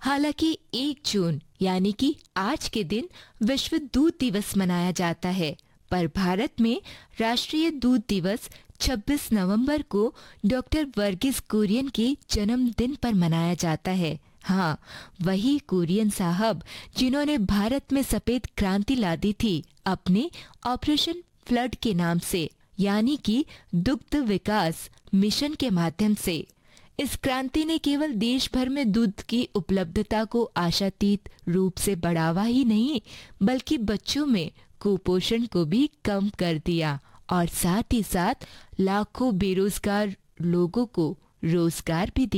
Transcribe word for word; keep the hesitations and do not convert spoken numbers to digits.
हालांकि एक जून यानी कि आज के दिन विश्व दूध दिवस मनाया जाता है, पर भारत में राष्ट्रीय दूध दिवस छब्बीस नवंबर को डॉक्टर वर्गीस कुरियन के जन्मदिन पर मनाया जाता है। हाँ, वही कुरियन साहब जिन्होंने भारत में सफेद क्रांति ला दी थी अपने ऑपरेशन फ्लड के नाम से, यानी कि दुग्ध विकास मिशन के माध्यम से। इस क्रांति ने केवल देश भर में दूध की उपलब्धता को आशातीत रूप से बढ़ावा ही नहीं, बल्कि बच्चों में कुपोषण को भी कम कर दिया और साथ ही साथ लाखों बेरोजगार लोगों को रोजगार भी दिया।